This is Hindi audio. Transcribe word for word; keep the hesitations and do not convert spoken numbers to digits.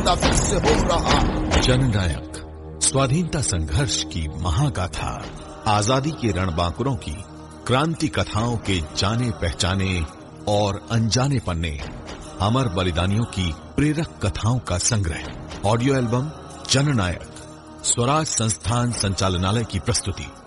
पैदा फिर से हो रहा। जननायक स्वाधीनता संघर्ष की महागाथा, आजादी के रणबांकुरों की क्रांति कथाओं के जाने पहचाने और अनजाने पन्ने, अमर बलिदानियों की प्रेरक कथाओं का संग्रह। ऑडियो एल्बम जननायक, स्वराज संस्थान संचालनालय की प्रस्तुति।